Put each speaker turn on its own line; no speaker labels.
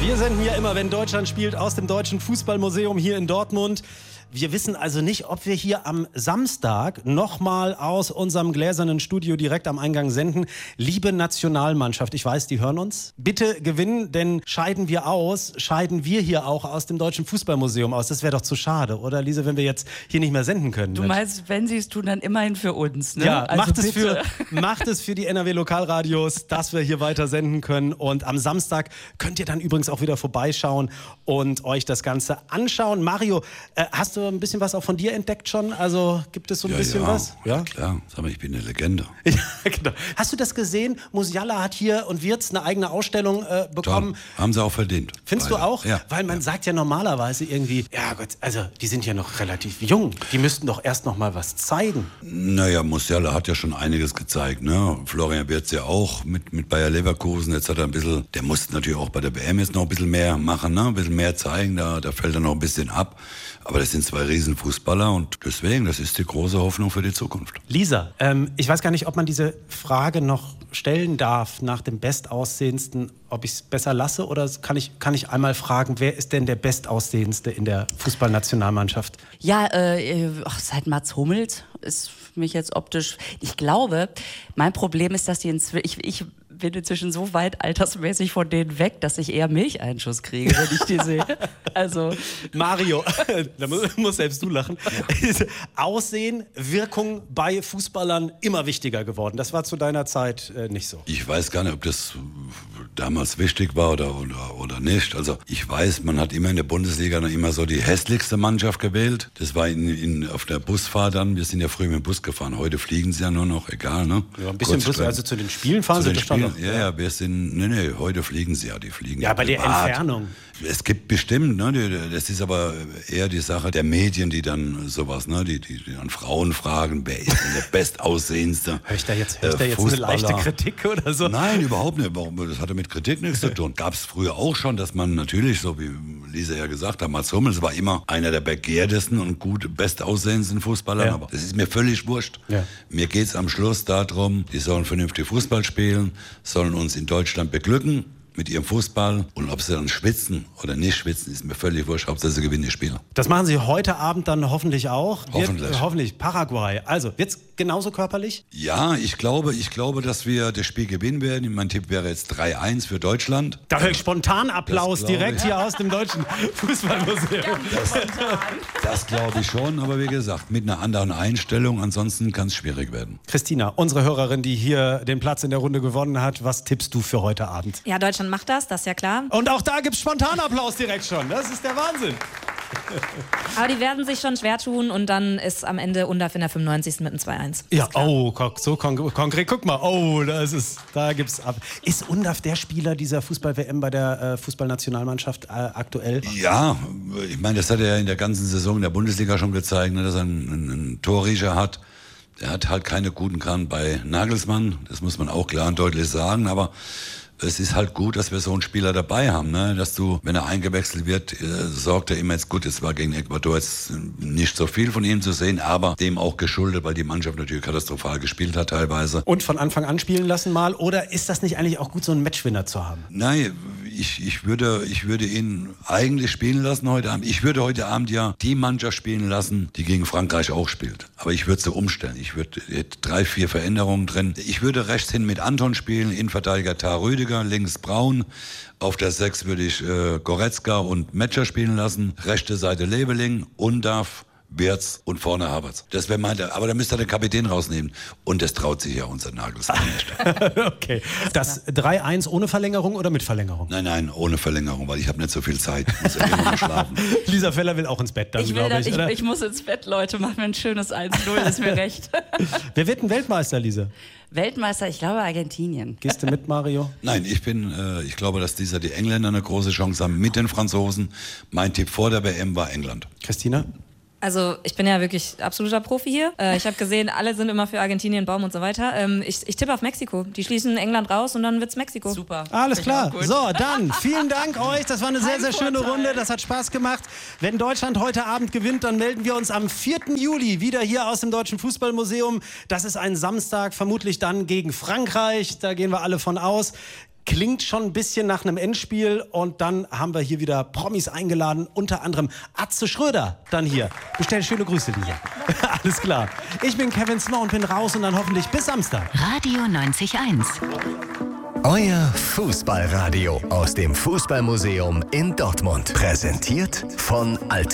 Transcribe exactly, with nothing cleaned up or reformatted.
Wir senden ja immer, wenn Deutschland spielt, aus dem Deutschen Fußballmuseum hier in Dortmund. Wir wissen also nicht, ob wir hier am Samstag nochmal aus unserem gläsernen Studio direkt am Eingang senden. Liebe Nationalmannschaft, ich weiß, die hören uns. Bitte gewinnen, denn scheiden wir aus, scheiden wir hier auch aus dem Deutschen Fußballmuseum aus. Das wäre doch zu schade, oder Lise, wenn wir jetzt hier nicht mehr senden können.
Du meinst, wenn sie es tun, dann immerhin für uns, ne?
Ja,
also
macht, es für, macht es für die N R W-Lokalradios, dass wir hier weiter senden können. Und am Samstag könnt ihr dann übrigens auch wieder vorbeischauen und euch das Ganze anschauen. Mario, äh, hast du ein bisschen was auch von dir entdeckt schon? Also gibt es so ein
ja,
bisschen
ja,
was?
Ja, klar. Sag mal, ich bin eine Legende.
Ja, genau. Hast du das gesehen? Musiala hat hier und Wirtz eine eigene Ausstellung äh, bekommen.
Toll. Haben sie auch verdient.
Findest
Beide.
du auch?
Ja.
Weil man
ja.
sagt ja normalerweise irgendwie, ja Gott, also die sind ja noch relativ jung. Die müssten doch erst noch mal was zeigen.
Naja, Musiala hat ja schon einiges gezeigt. Ne? Florian Wirtz ja auch mit, mit Bayer Leverkusen. Jetzt hat er ein bisschen, der musste natürlich auch bei der W M jetzt noch ein bisschen mehr machen, ne? Ein bisschen mehr zeigen. Da, da fällt er noch ein bisschen ab. Aber das sind zwei Riesenfußballer und deswegen, das ist die große Hoffnung für die Zukunft.
Lisa, ähm, ich weiß gar nicht, ob man diese Frage noch stellen darf nach dem Bestaussehendsten, ob ich es besser lasse oder kann ich, kann ich einmal fragen, wer ist denn der Bestaussehendste in der Fußballnationalmannschaft?
Ja, äh, ach, seit Mats Hummels ist für mich jetzt optisch, ich glaube, mein Problem ist, dass die inzwischen, ich, ich bin inzwischen so weit altersmäßig von denen weg, dass ich eher Milcheinschuss kriege, wenn ich die sehe. Also
Mario, da musst muss selbst du lachen. Aussehen, Wirkung bei Fußballern immer wichtiger geworden. Das war zu deiner Zeit äh, nicht so.
Ich weiß gar nicht, ob das damals wichtig war oder, oder, oder nicht. Also ich weiß, man hat immer in der Bundesliga noch immer so die hässlichste Mannschaft gewählt. Das war in, in, auf der Busfahrt dann. Wir sind ja früher mit dem Bus gefahren. Heute fliegen sie ja nur noch, egal. Ne?
Ja, ein bisschen Bus, also zu den Spielen fahren
zu
sie
den
das schon noch.
Ja, ja, wir sind, nee, nee, heute fliegen sie ja, die fliegen
ja. Ja, bei der
privat.
Entfernung.
Es gibt bestimmt, ne, das ist aber eher die Sache der Medien, die dann sowas, ne, die, die, die dann Frauen fragen, wer ist denn der bestaussehendste
Hör ich da jetzt, hör ich da jetzt eine leichte Kritik oder so?
Nein, überhaupt nicht. Das hatte mit Kritik nichts zu tun. Gab es früher auch schon, dass man natürlich, so wie Lisa ja gesagt hat, Mats Hummels war immer einer der begehrtesten und gut bestaussehendsten Fußballer. Ja. Aber das ist mir völlig wurscht. Ja. Mir geht es am Schluss darum, die sollen vernünftig Fußball spielen, sollen uns in Deutschland beglücken mit ihrem Fußball. Und ob sie dann schwitzen oder nicht schwitzen, ist mir völlig wurscht. Hauptsache sie gewinnen die Spiele.
Das machen sie heute Abend dann hoffentlich auch.
Hoffentlich.
Wird, äh, hoffentlich. Paraguay. Also, wird's genauso körperlich?
Ja, ich glaube, ich glaube, dass wir das Spiel gewinnen werden. Mein Tipp wäre jetzt drei eins für Deutschland.
Da höre ich spontan Applaus direkt
ich.
hier aus dem Deutschen Fußballmuseum.
Das, das glaube ich schon, aber wie gesagt, mit einer anderen Einstellung. Ansonsten kann es schwierig werden.
Christina, unsere Hörerin, die hier den Platz in der Runde gewonnen hat, was tippst du für heute Abend?
Ja, Deutschland macht das, das ist ja klar.
Und auch da gibt es spontan Applaus direkt schon. Das ist der Wahnsinn.
Aber die werden sich schon schwer tun und dann ist am Ende Undaf in der fünfundneunzigsten mit einem zwei eins.
Ja, oh, so kon- konkret. Guck mal, oh, das ist, da gibt's ab. Ist Undaf der Spieler dieser Fußball-W M bei der äh, Fußballnationalmannschaft äh, aktuell?
Ja, ich meine, das hat er ja in der ganzen Saison in der Bundesliga schon gezeigt, ne, dass er einen, einen, einen Torriecher hat. Er hat halt keine guten Karten bei Nagelsmann, das muss man auch klar und deutlich sagen, aber es ist halt gut, dass wir so einen Spieler dabei haben, ne? Dass du, wenn er eingewechselt wird, äh, sorgt er immer jetzt gut. Es war gegen Ecuador jetzt nicht so viel von ihm zu sehen, aber dem auch geschuldet, weil die Mannschaft natürlich katastrophal gespielt hat teilweise.
Und von Anfang an spielen lassen mal? Oder ist das nicht eigentlich auch gut, so einen Matchwinner zu haben?
Nein, ich, ich, würde, ich würde ihn eigentlich spielen lassen heute Abend. Ich würde heute Abend ja die Mannschaft spielen lassen, die gegen Frankreich auch spielt. Aber ich würde sie umstellen. Ich würde hätte drei, vier Veränderungen drin. Ich würde rechts hin mit Anton spielen, Innenverteidiger Tar Rüdiger, links Braun. Auf der sechs würde ich äh, Goretzka und Metscher spielen lassen. Rechte Seite Leveling, Undaf, Wirtz und vorne Havertz. Das wäre mein, aber da müsste er den Kapitän rausnehmen. Und das traut sich ja unser Nagelsmann nicht.
Okay. Das drei eins ohne Verlängerung oder mit Verlängerung?
Nein, nein, ohne Verlängerung, weil ich habe nicht so viel Zeit. Ich muss ja immer noch schlafen.
Lisa Feller will auch ins Bett dann,
ich,
glaube ich.
ich, ich muss ins Bett, Leute. Machen wir ein schönes eins null, ist mir recht.
Wer wird denn Weltmeister, Lisa?
Weltmeister, ich glaube Argentinien.
Gehst du mit, Mario?
Nein, ich bin, äh, ich glaube, dass dieser die Engländer eine große Chance haben mit den Franzosen. Mein Tipp vor der W M war England.
Christina?
Also ich bin ja wirklich absoluter Profi hier. Äh, ich habe gesehen, alle sind immer für Argentinien, Baum und so weiter. Ähm, ich, ich tippe auf Mexiko. Die schließen England raus und dann wird's Mexiko.
Super.
Alles klar. So, dann vielen Dank euch. Das war eine sehr, sehr schöne Runde. Das hat Spaß gemacht. Wenn Deutschland heute Abend gewinnt, dann melden wir uns am vierten Juli wieder hier aus dem Deutschen Fußballmuseum. Das ist ein Samstag, vermutlich dann gegen Frankreich. Da gehen wir alle von aus. klingt schon ein bisschen nach einem Endspiel. Und dann haben wir hier wieder Promis eingeladen, unter anderem Atze Schröder dann hier. Bestell schöne Grüße, Lisa. Alles klar. Ich bin Kevin Small und bin raus und dann hoffentlich bis Samstag.
Radio neunzig Komma eins.
Euer Fußballradio aus dem Fußballmuseum in Dortmund. Präsentiert von Alt